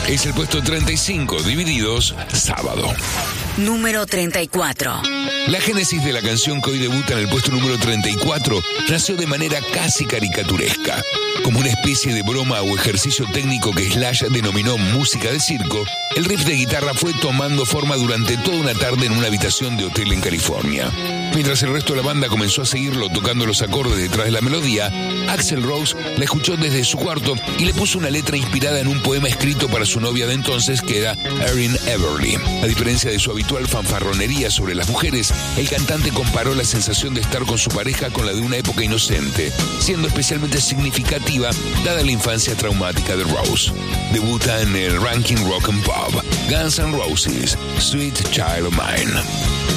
Es el puesto 35, Divididos, Sábado. Número 34. La génesis de la canción que hoy debuta en el puesto número 34 nació de manera casi caricaturesca. Como una especie de broma o ejercicio técnico que Slash denominó música de circo, el riff de guitarra fue tomando forma durante toda una tarde en una habitación de hotel en California. Mientras el resto de la banda comenzó a seguirlo tocando los acordes detrás de la melodía, Axl Rose la escuchó desde su cuarto y le puso una letra inspirada en un poema escrito para su novia de entonces, que era Erin Everly. A diferencia de su habitual fanfarronería sobre las mujeres, el cantante comparó la sensación de estar con su pareja con la de una época inocente, siendo especialmente significativa dada la infancia traumática de Rose. Debuta en el ranking Rock and Pop, Guns N' Roses, Sweet Child of Mine.